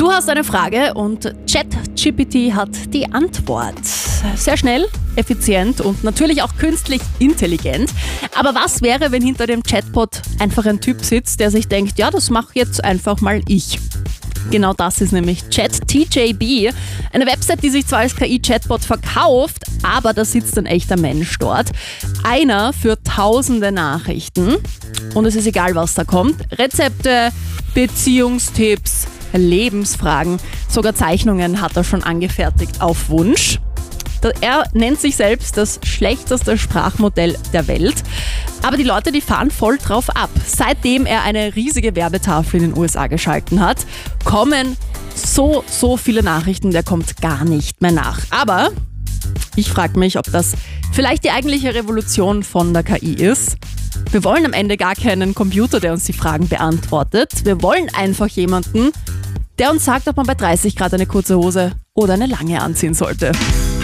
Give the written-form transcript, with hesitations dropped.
Du hast eine Frage und ChatGPT hat die Antwort. Sehr schnell, effizient und natürlich auch künstlich intelligent. Aber was wäre, wenn hinter dem Chatbot einfach ein Typ sitzt, der sich denkt, ja, das mache jetzt einfach mal ich. Genau das ist nämlich ChatTJB, eine Website, die sich zwar als KI-Chatbot verkauft, aber da sitzt ein echter Mensch dort. Einer für tausende Nachrichten und es ist egal, was da kommt. Rezepte, Beziehungstipps, Lebensfragen, sogar Zeichnungen hat er schon angefertigt auf Wunsch. Er nennt sich selbst das schlechteste Sprachmodell der Welt. Aber die Leute, die fahren voll drauf ab. Seitdem er eine riesige Werbetafel in den USA geschalten hat, kommen so viele Nachrichten, der kommt gar nicht mehr nach. Aber ich frage mich, ob das vielleicht die eigentliche Revolution von der KI ist. Wir wollen am Ende gar keinen Computer, der uns die Fragen beantwortet. Wir wollen einfach jemanden, der uns sagt, ob man bei 30 Grad eine kurze Hose oder eine lange anziehen sollte.